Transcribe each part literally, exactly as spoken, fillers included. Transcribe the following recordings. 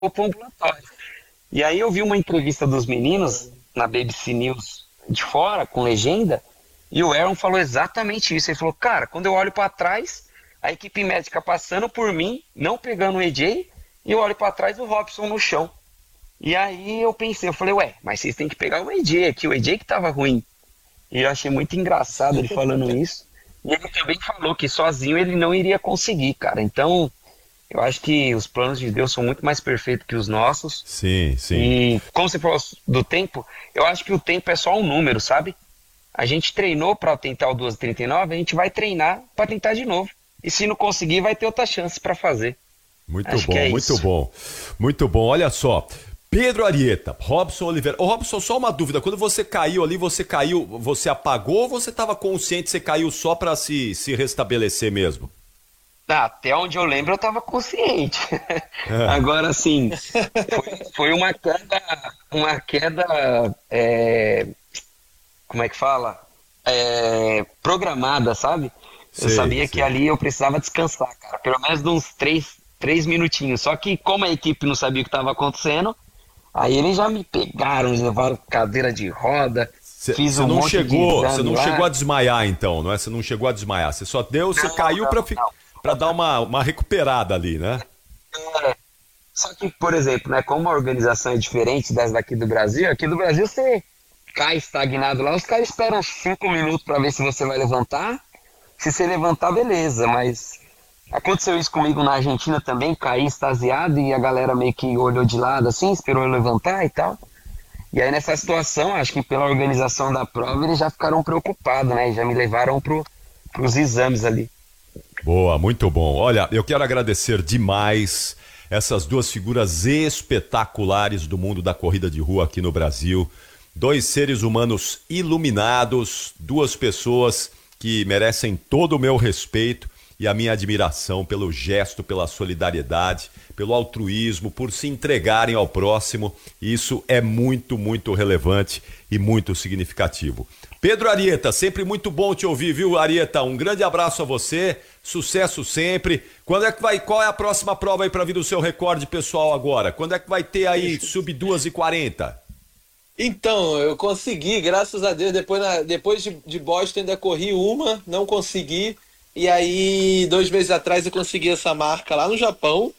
pro ambulatório. E aí eu vi uma entrevista dos meninos na B B C News de fora, com legenda, e o Aaron falou exatamente isso. Ele falou, cara, quando eu olho para trás, a equipe médica passando por mim, não pegando o A J, e eu olho para trás o Robson no chão. E aí eu pensei, eu falei, ué, mas vocês têm que pegar o A J aqui, o A J que tava ruim. E eu achei muito engraçado ele falando isso. E ele também falou que sozinho ele não iria conseguir, cara. Então, eu acho que os planos de Deus são muito mais perfeitos que os nossos. Sim, sim. E como você falou do tempo, eu acho que o tempo é só um número, sabe? A gente treinou para tentar o duas e trinta e nove, a gente vai treinar para tentar de novo. E se não conseguir, vai ter outra chance para fazer. Muito Acho bom, que é muito isso. bom. Muito bom, olha só. Pedro Arieta, Robson Oliveira. Ô Robson, só uma dúvida. Quando você caiu ali, você caiu, você apagou ou você estava consciente, você caiu só para se, se restabelecer mesmo? Ah, até onde eu lembro, eu estava consciente. Agora, assim, foi, foi uma queda, uma queda, é, como é que fala? É, programada, sabe? Eu Sei, sabia que sei. ali eu precisava descansar, cara, pelo menos de uns três, três minutinhos. Só que como a equipe não sabia o que estava acontecendo, aí eles já me pegaram, me levaram cadeira de roda, fiz Você um não monte de chegou, você exame não chegou lá. a desmaiar então, não é? Você não chegou a desmaiar. Você só deu, você Não, caiu para não, não. para dar uma, uma recuperada ali, né? É, só que, por exemplo, né, como a organização é diferente das daqui do Brasil, aqui do Brasil você cai estagnado lá, os caras esperam cinco minutos para ver se você vai levantar. Se você levantar, beleza, mas aconteceu isso comigo na Argentina também, caí extasiado e a galera meio que olhou de lado assim, esperou eu levantar e tal. E aí nessa situação, acho que pela organização da prova, eles já ficaram preocupados, né? E já me levaram pro, pros exames ali. Boa, muito bom. Olha, eu quero agradecer demais essas duas figuras espetaculares do mundo da corrida de rua aqui no Brasil. Dois seres humanos iluminados, duas pessoas que merecem todo o meu respeito e a minha admiração pelo gesto, pela solidariedade, pelo altruísmo, por se entregarem ao próximo. Isso é muito, muito relevante e muito significativo. Pedro Arieta, sempre muito bom te ouvir, viu, Arieta? Um grande abraço a você, sucesso sempre. Quando é que vai, qual é a próxima prova aí para vir o seu recorde pessoal agora? Quando é que vai ter aí sub duas e quarenta? Então, eu consegui, graças a Deus, depois, na- depois de, de Boston ainda corri uma, não consegui, e aí dois meses atrás eu consegui essa marca lá no Japão,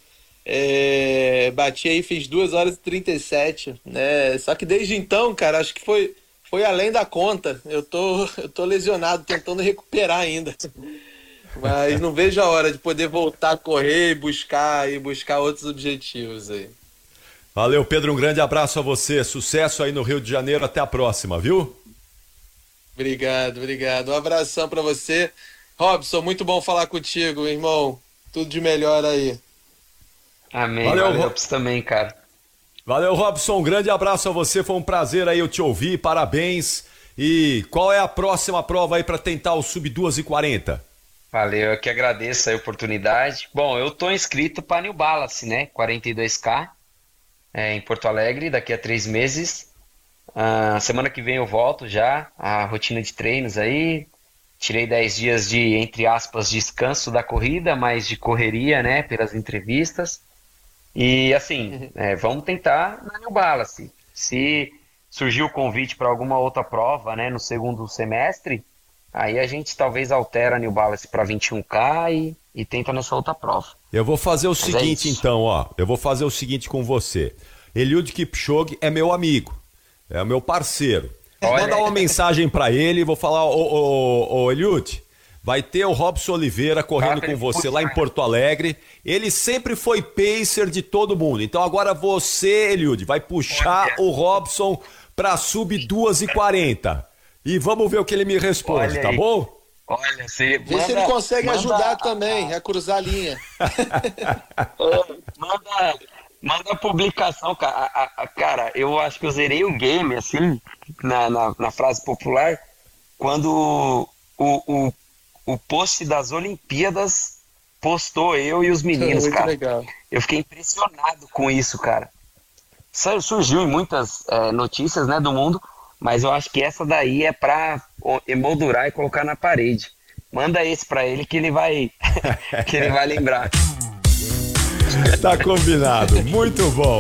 é, bati aí, fiz duas horas e trinta e sete, né, só que desde então, cara, acho que foi, foi além da conta, eu tô, eu tô lesionado, tentando recuperar ainda, mas não vejo a hora de poder voltar a correr e buscar, e buscar outros objetivos aí. Valeu, Pedro, um grande abraço a você. Sucesso aí no Rio de Janeiro. Até a próxima, viu? Obrigado, obrigado. Um abração pra você. Robson, muito bom falar contigo, irmão. Tudo de melhor aí. Amém, Valeu, valeu Ro- pra você também, cara. Valeu, Robson. Um grande abraço a você. Foi um prazer aí eu te ouvir. Parabéns. E qual é a próxima prova aí para tentar o sub duas e quarenta? Valeu, eu que agradeço a oportunidade. Bom, eu tô inscrito para New Balance, né? quarenta e dois K, é, em Porto Alegre, daqui a três meses. Ah, semana que vem eu volto já, a rotina de treinos aí. Tirei dez dias de, entre aspas, descanso da corrida, mas de correria, né? Pelas entrevistas. E assim, é, vamos tentar na New Balance. Se surgir o convite para alguma outra prova, né, no segundo semestre, aí a gente talvez altera a New Balance para vinte e um K e, e tenta nessa outra prova. Eu vou fazer o Mas é seguinte isso. então, ó. Eu vou fazer o seguinte com você. Eliud Kipchoge é meu amigo, é meu parceiro. Vou Olha mandar aí. uma mensagem pra ele e vou falar, ô, ô, ô Eliud, vai ter o Robson Oliveira correndo Fala pra com ele você lá em puxar. Porto Alegre. Ele sempre foi pacer de todo mundo. Então agora você, Eliud, vai puxar Olha. o Robson pra sub duas e quarenta. E vamos ver o que ele me responde, Olha tá aí. bom? Olha, você Vê se ele manda, consegue manda, ajudar também a cruzar a linha. é, manda, manda a publicação, cara. A- a- a- cara, eu acho que eu zerei o game, assim, na, na, na frase popular, quando o, o, o post das Olimpíadas postou eu e os meninos, Muito cara. legal. Eu fiquei impressionado com isso, cara. Sa- Surgiu em muitas é, notícias, né, do mundo, mas eu acho que essa daí é pra o- emoldurar e colocar na parede. Manda esse pra ele que ele vai, que ele vai lembrar. Tá combinado. Muito bom.